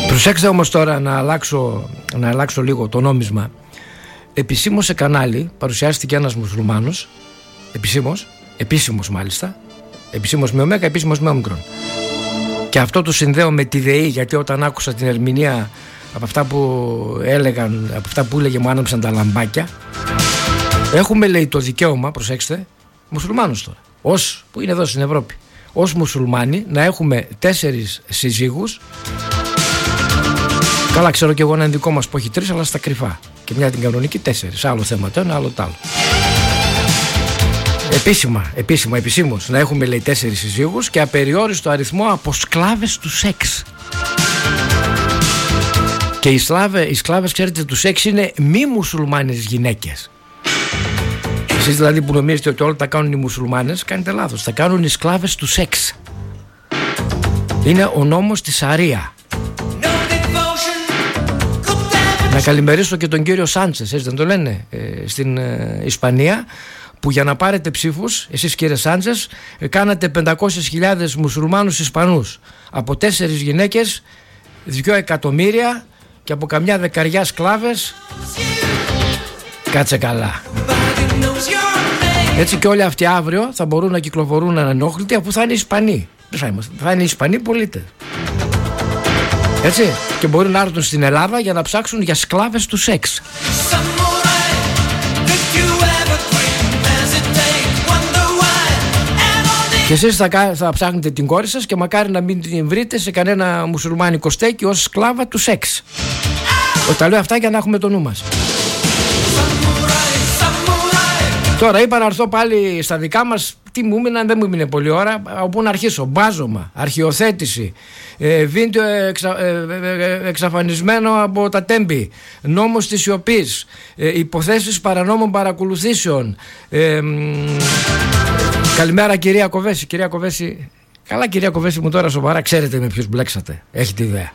Προσέξτε όμως τώρα να αλλάξω λίγο το νόμισμα. Επισήμως σε κανάλι παρουσιάστηκε ένας μουσουλμάνος, επίσημος μάλιστα, επισήμως με ωμέγα, επίσημος με όμικρον. Και αυτό το συνδέω με τη ΔΕΗ, γιατί όταν άκουσα την ερμηνεία από αυτά που έλεγε μου άναψαν τα λαμπάκια. Έχουμε, λέει, το δικαίωμα, προσέξτε, μουσουλμάνος τώρα, που είναι εδώ στην Ευρώπη, ως μουσουλμάνοι να έχουμε 4 συζύγους. Καλά, ξέρω κι εγώ έναν δικό μας που έχει 3, αλλά στα κρυφά. Και μια την κανονική 4. Άλλο θέμα το ένα, άλλο το άλλο. Επισήμως να έχουμε, λέει, 4 συζύγους και απεριόριστο αριθμό από σκλάβες του σεξ. Και οι σκλάβες, ξέρετε, του σεξ είναι μη μουσουλμάνες γυναίκες. Εσείς δηλαδή που νομίζετε ότι όλα τα κάνουν οι μουσουλμάνες, κάνετε λάθος. Τα κάνουν οι σκλάβες του σεξ. Είναι ο νόμος της Σαρία. Να καλημερίσω και τον κύριο Σάντσες, έτσι δεν το λένε, στην Ισπανία, που για να πάρετε ψήφους, εσείς κύριε Σάντσες, κάνατε 500.000 μουσουλμάνους Ισπανούς. Από 4 γυναίκες, 2 εκατομμύρια και από καμιά δεκαριά σκλάβες. Κάτσε καλά. Έτσι και όλοι αυτοί αύριο θα μπορούν να κυκλοφορούν ανενόχλητοι, αφού θα είναι Ισπανοί. Θα είναι Ισπανοί πολίτες. Έτσι, και μπορεί να έρθουν στην Ελλάδα για να ψάξουν για σκλάβες του σεξ. Και εσείς θα ψάχνετε την κόρη σας και μακάρι να μην την βρείτε σε κανένα μουσουλμάνικο στέκι ως σκλάβα του σεξ. Τα λέω αυτά για να έχουμε το νου μας. Τώρα είπα να έρθω πάλι στα δικά μας. Τι μου έμειναν, δεν μου έμεινε πολλή ώρα. Από να αρχίσω? Μπάζωμα, αρχιοθέτηση, βίντεο εξαφανισμένο από τα Τέμπη, νόμος της σιωπής, υποθέσεις παρανόμων παρακολουθήσεων. Καλημέρα κυρία Κοβέση. Κυρία Κοβέση, καλά κυρία Κοβέση μου, τώρα σοβαρά, ξέρετε με ποιους μπλέξατε? Έχετε ιδέα?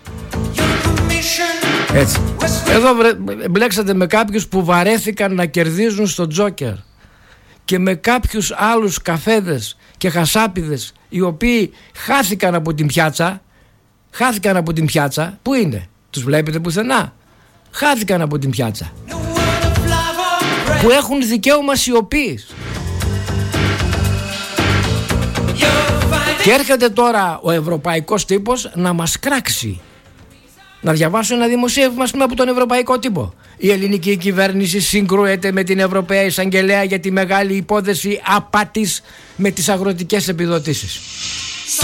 Έτσι. Εδώ μπλέξατε με κάποιους που βαρέθηκαν να κερδίζουν στο τζόκερ και με κάποιους άλλους καφέδες και χασάπιδες οι οποίοι χάθηκαν από την πιάτσα. Πού είναι? Τους βλέπετε πουθενά? Χάθηκαν από την πιάτσα, που έχουν δικαίωμα σιωπής. Και έρχεται τώρα ο ευρωπαϊκός τύπος να μας κράξει. Να διαβάσω ένα δημοσίευμα από τον ευρωπαϊκό τύπο. Η ελληνική κυβέρνηση συγκρούεται με την Ευρωπαία Εισαγγελέα για τη μεγάλη υπόθεση απάτης με τις αγροτικές επιδοτήσεις.